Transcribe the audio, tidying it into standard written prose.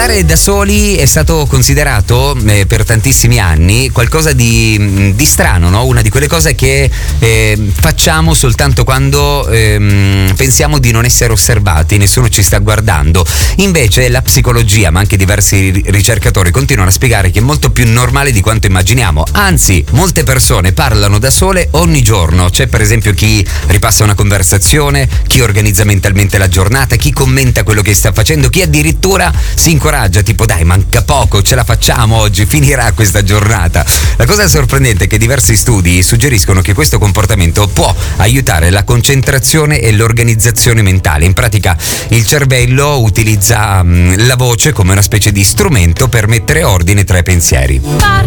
Stare da soli è stato considerato per tantissimi anni qualcosa di strano, no? Una di quelle cose che facciamo soltanto quando pensiamo di non essere osservati, nessuno ci sta guardando. Invece la psicologia, ma anche diversi ricercatori, continuano a spiegare che è molto più normale di quanto immaginiamo. Anzi, molte persone parlano da sole ogni giorno. C'è per esempio chi ripassa una conversazione, chi organizza mentalmente la giornata, chi commenta quello che sta facendo, chi addirittura si incoraggia, tipo dai, manca poco, ce la facciamo oggi, finirà questa giornata. La cosa sorprendente è che diversi studi suggeriscono che questo comportamento può aiutare la concentrazione e l'organizzazione mentale. In pratica il cervello utilizza la voce come una specie di strumento per mettere ordine tra i pensieri.